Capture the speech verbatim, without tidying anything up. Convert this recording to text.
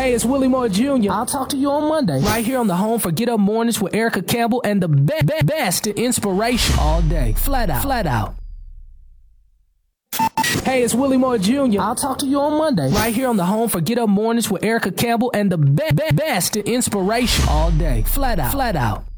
Hey, it's Willie Moore Junior I'll talk to you on Monday, right here on the home for Get Up Mornings with Erica Campbell and the be- be- best in inspiration all day. Flat out, flat out. Hey, it's Willie Moore Junior I'll talk to you on Monday, right here on the home for Get Up Mornings with Erica Campbell and the be- be- best in inspiration all day. Flat out, flat out.